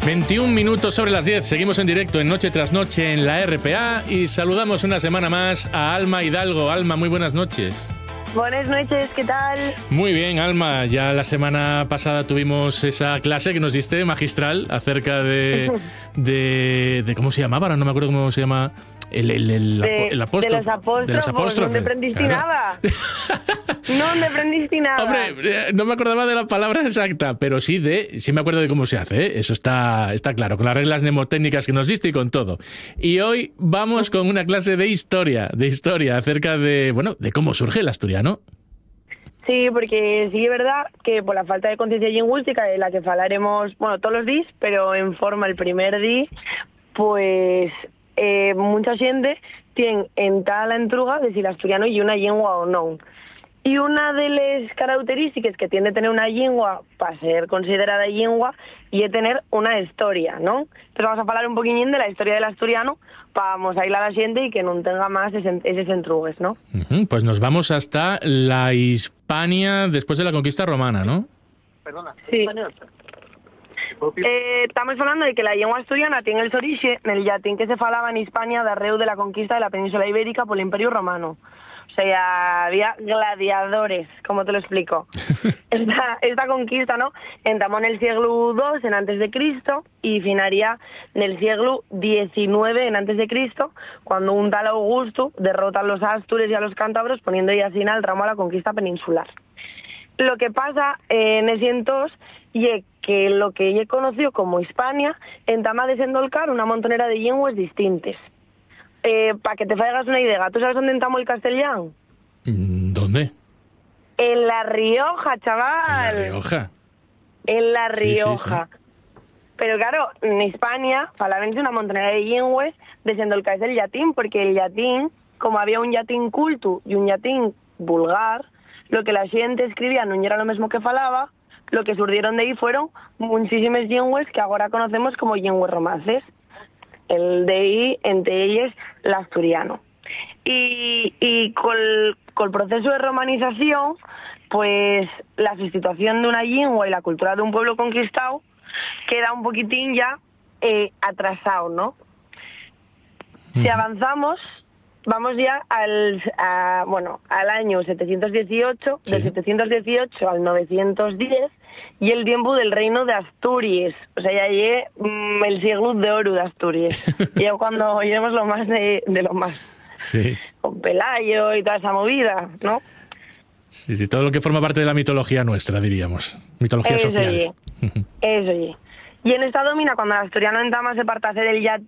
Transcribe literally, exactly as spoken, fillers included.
veintiún minutos sobre las diez. Seguimos en directo en Noche tras Noche en la R P A y saludamos una semana más a Alma Hidalgo. Alma, muy buenas noches. Buenas noches, ¿qué tal? Muy bien, Alma. Ya la semana pasada tuvimos esa clase que nos diste magistral acerca de, de, de ¿cómo se llamaba? Ahora no me acuerdo cómo se llama. El, el, el, de, el apóstrofe. De los apóstrofos, de los apóstrofes. No te aprendiste claro. nada. No te aprendiste nada. Hombre, no me acordaba de la palabra exacta, pero sí de, sí me acuerdo de cómo se hace, ¿eh? Eso está, está claro, con las reglas mnemotécnicas que nos diste y con todo. Y hoy vamos con una clase de historia, de historia, acerca de, bueno, de cómo surge el asturiano. Sí, porque sí es verdad que por la falta de conciencia lingüística de la que hablaremos, bueno, todos los días, pero en forma el primer día, pues eh, mucha gente tiene en tal la entruga de si el asturiano y una lengua o no. Y una de las características que tiene tener una lengua para ser considerada lengua y es tener una historia, ¿no? Entonces vamos a hablar un poquillín de la historia del asturiano para aislar a la gente y que no tenga más ese, esos entrugues, ¿no? Uh-huh. Pues nos vamos hasta la Hispania después de la conquista romana, ¿no? Perdona. Sí. Eh, estamos hablando de que la lengua asturiana tiene el su origen en el latín que se falaba en Hispania darreu de la conquista de la península ibérica por el Imperio Romano. O sea, había gladiadores, como te lo explico. Esta, esta conquista, ¿no? Entamó en el siglo dos en antes de Cristo y finaría en el siglo diecinueve en antes de Cristo, cuando un tal Augusto derrota a los astures y a los cántabros, poniendo ya fin al ramo a la conquista peninsular. Lo que pasa eh, en ese entonces y que lo que ella conoció como Hispania entama a desendolcar una montonera de lenguas distintas. Eh, para que te hagas una idea, ¿tú sabes dónde entamó el castellano? ¿Dónde? En La Rioja, chaval. En La Rioja. En La Rioja. Sí, sí, sí. Pero claro, en Hispania falaban una montonera de lenguas desendolcáis el latín, porque el latín, como había un latín culto y un latín vulgar, lo que la gente escribía no era lo mismo que falaba, lo que surgieron de ahí fueron muchísimas lenguas que ahora conocemos como lenguas romances. El de ahí, entre ellas, el asturiano. Y, y con, con el proceso de romanización, pues la sustitución de una lengua y la cultura de un pueblo conquistado queda un poquitín ya eh, atrasado, ¿no? Si avanzamos, vamos ya al, a, bueno, al año setecientos dieciocho, sí. Del setecientos dieciocho al novecientos diez, y el tiempo del reino de Asturias. O sea, ya llegué mmm, el siglo de oro de Asturias. Ya cuando oiremos lo más de, de lo más. Sí. Con Pelayo y toda esa movida, ¿no? Sí, sí, todo lo que forma parte de la mitología nuestra, diríamos. Mitología Eso social. Ye. Eso ye. Y en esta domina, cuando el asturiano entama se parte a hacer el,